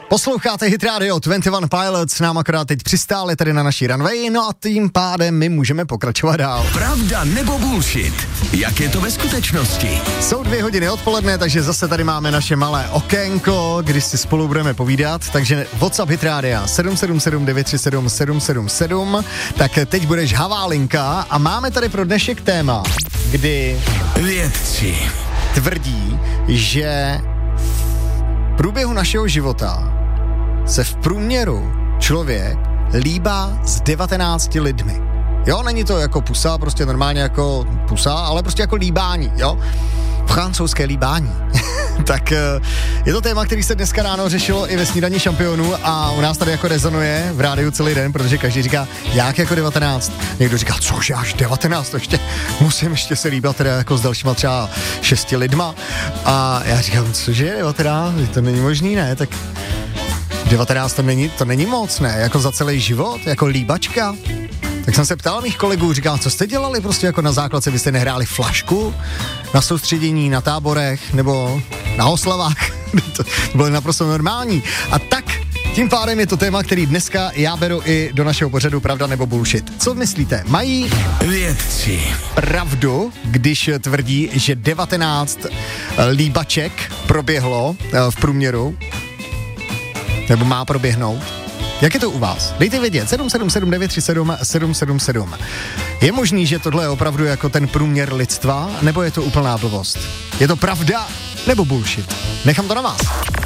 Posloucháte Hit Radio 21 Pilots, s náma akorát teď přistáli tady na naší runway, no a tím pádem my můžeme pokračovat dál. Pravda nebo bullshit? Jak je to ve skutečnosti? Jsou 2 hodiny odpoledne, takže zase tady máme naše malé okénko, kdy si spolu budeme povídat, takže WhatsApp Hit Radio 777 937 777, tak teď bude žhavá linka a máme tady pro dnešek téma, kdy vědci tvrdí, že v průběhu našeho života se v průměru člověk líbá s 19 lidmi. Jo, není to jako pusa, prostě normálně jako pusa, ale prostě jako líbání, jo? Francouzské líbání. Tak je to téma, který se dneska ráno řešilo i ve snídani šampionů a u nás tady jako rezonuje v rádiu celý den, protože každý říká, jak jako 19. Někdo říká, cože až 19, to ještě musím ještě se líbat teda jako s dalšíma třeba 6 lidma. A já říkám, cože 19, to není možný, ne? Tak 19 to není moc, ne? Jako za celý život, jako líbačka. Tak jsem se ptal mých kolegů, říkal, co jste dělali prostě jako na základce, vy jste nehráli flašku na soustředění, na táborech nebo na oslavách, to bylo naprosto normální. A tak tím pádem je to téma, který dneska já beru i do našeho pořadu Pravda nebo bullshit. Co myslíte? Mají vědci pravdu, když tvrdí, že 19 líbaček proběhlo v průměru? Nebo má proběhnout? Jak je to u vás? Dejte vědět, 777 937 777. Je možný, že tohle je opravdu jako ten průměr lidstva, nebo je to úplná blbost? Je to pravda nebo bullshit? Nechám to na vás.